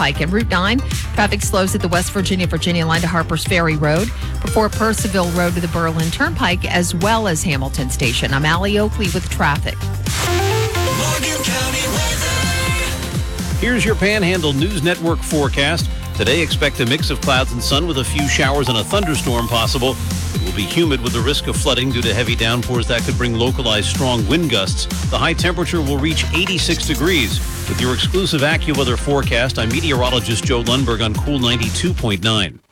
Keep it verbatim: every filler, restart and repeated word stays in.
Turnpike. And Route nine, traffic slows at the West Virginia-Virginia line to Harpers Ferry Road before Percival Road to the Berlin Turnpike, as well as Hamilton Station. I'm Allie Oakley with traffic. Morgan County weather. Here's your Panhandle News Network forecast. Today, expect a mix of clouds and sun with a few showers and a thunderstorm possible. It will be humid with the risk of flooding due to heavy downpours that could bring localized strong wind gusts. The high temperature will reach eighty-six degrees. With your exclusive AccuWeather forecast, I'm meteorologist Joe Lundberg on Cool ninety-two point nine.